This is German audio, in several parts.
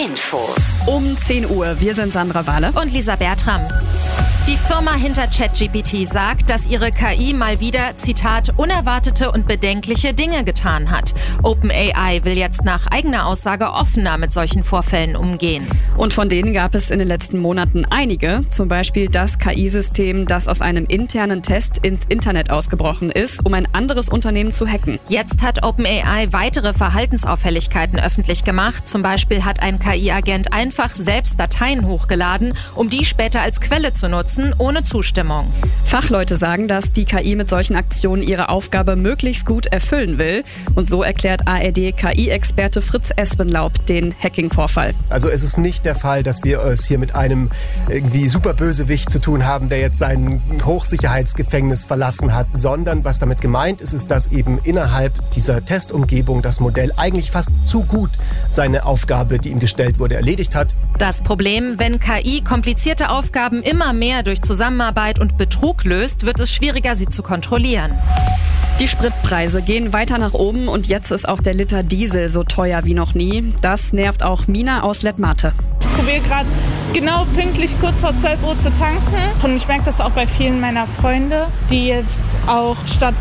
Infos. Um 10 Uhr. Wir sind Sandra Wahle und Lisa Bertram. Die Firma hinter ChatGPT sagt, dass ihre KI mal wieder, Zitat, unerwartete und bedenkliche Dinge getan hat. OpenAI will jetzt nach eigener Aussage offener mit solchen Vorfällen umgehen. Und von denen gab es in den letzten Monaten einige. Zum Beispiel das KI-System, das aus einem internen Test ins Internet ausgebrochen ist, um ein anderes Unternehmen zu hacken. Jetzt hat OpenAI weitere Verhaltensauffälligkeiten öffentlich gemacht. Zum Beispiel hat ein KI-Agent einfach selbst Dateien hochgeladen, um die später als Quelle zu nutzen, ohne Zustimmung. Fachleute sagen, dass die KI mit solchen Aktionen ihre Aufgabe möglichst gut erfüllen will. Und so erklärt ARD-KI-Experte Fritz Espenlaub den Hacking-Vorfall. Also es ist nicht der Fall, dass wir es hier mit einem irgendwie Superbösewicht zu tun haben, der jetzt sein Hochsicherheitsgefängnis verlassen hat, sondern was damit gemeint ist, ist, dass eben innerhalb dieser Testumgebung das Modell eigentlich fast zu gut seine Aufgabe, die ihm gestellt wurde, erledigt hat. Das Problem, wenn KI komplizierte Aufgaben immer mehr durch Zusammenarbeit und Betrug löst, wird es schwieriger, sie zu kontrollieren. Die Spritpreise gehen weiter nach oben und jetzt ist auch der Liter Diesel so teuer wie noch nie. Das nervt auch Mina aus Lettmate. Ich probiere gerade genau pünktlich kurz vor 12 Uhr zu tanken. Und ich merke das auch bei vielen meiner Freunde, die jetzt auch statt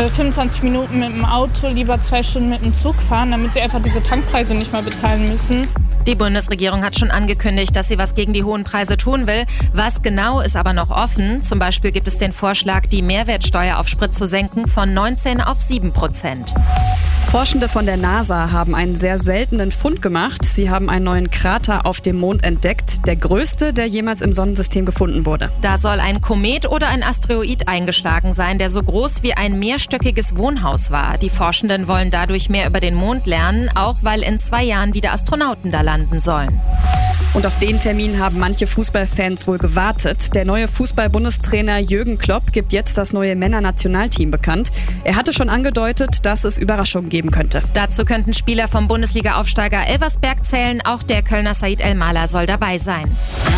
25 Minuten mit dem Auto lieber 2 Stunden mit dem Zug fahren, damit sie einfach diese Tankpreise nicht mehr bezahlen müssen. Die Bundesregierung hat schon angekündigt, dass sie was gegen die hohen Preise tun will. Was genau ist aber noch offen. Zum Beispiel gibt es den Vorschlag, die Mehrwertsteuer auf Sprit zu senken von 19 auf 7%. Forschende von der NASA haben einen sehr seltenen Fund gemacht. Sie haben einen neuen Krater auf dem Mond entdeckt, der größte, der jemals im Sonnensystem gefunden wurde. Da soll ein Komet oder ein Asteroid eingeschlagen sein, der so groß wie ein mehrstöckiges Wohnhaus war. Die Forschenden wollen dadurch mehr über den Mond lernen, auch weil in 2 Jahren wieder Astronauten da landen sollen. Und auf den Termin haben manche Fußballfans wohl gewartet. Der neue Fußball-Bundestrainer Jürgen Klopp gibt jetzt das neue Männernationalteam bekannt. Er hatte schon angedeutet, dass es Überraschungen geben könnte. Dazu könnten Spieler vom Bundesliga-Aufsteiger Elversberg zählen. Auch der Kölner Said El-Mala soll dabei sein.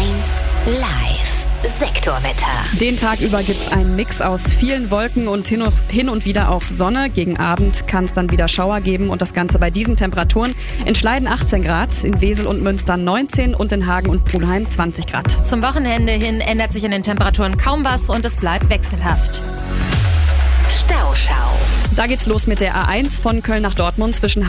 1 Live. Sektorwetter. Den Tag über gibt es einen Mix aus vielen Wolken und hin und wieder auch Sonne. Gegen Abend kann es dann wieder Schauer geben und das Ganze bei diesen Temperaturen. In Schleiden 18 Grad, in Wesel und Münster 19 und in Hagen und Pulheim 20 Grad. Zum Wochenende hin ändert sich an den Temperaturen kaum was und es bleibt wechselhaft. Stauschau. Da geht's los mit der A1 von Köln nach Dortmund zwischen